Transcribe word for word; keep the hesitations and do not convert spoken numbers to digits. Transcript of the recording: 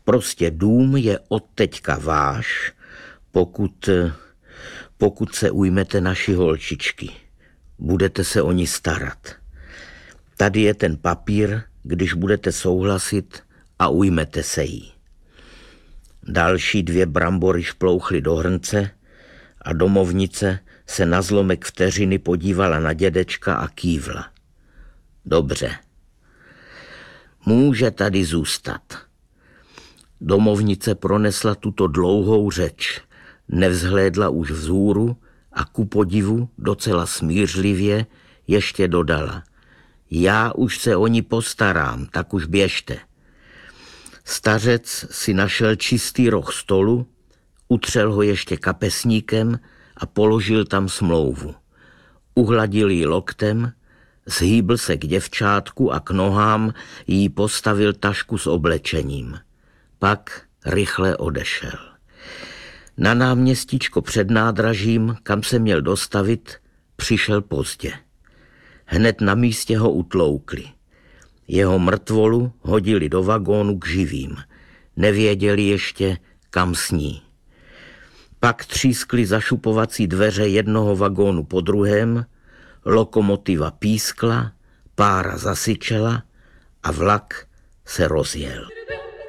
Prostě dům je odteďka váš, pokud, pokud se ujmete naší holčičky. Budete se o ní starat. Tady je ten papír, když budete souhlasit a ujmete se jí. Další dvě brambory šplouchly do hrnce a domovnice se na zlomek vteřiny podívala na dědečka a kývla. Dobře. Může tady zůstat. Domovnice pronesla tuto dlouhou řeč, nevzhlédla už vzhůru a ku podivu docela smířlivě ještě dodala. Já už se o ní postarám, tak už běžte. Stařec si našel čistý roh stolu, utřel ho ještě kapesníkem a položil tam smlouvu. Uhladil ji loktem, zhýbl se k děvčátku a k nohám jí postavil tašku s oblečením. Pak rychle odešel. Na náměstíčko před nádražím, kam se měl dostavit, přišel pozdě. Hned na místě ho utloukli. Jeho mrtvolu hodili do vagónu k živým. Nevěděli ještě, kam sní. Pak třískly zašupovací dveře jednoho vagónu po druhém, lokomotiva pískla, pára zasyčela a vlak se rozjel.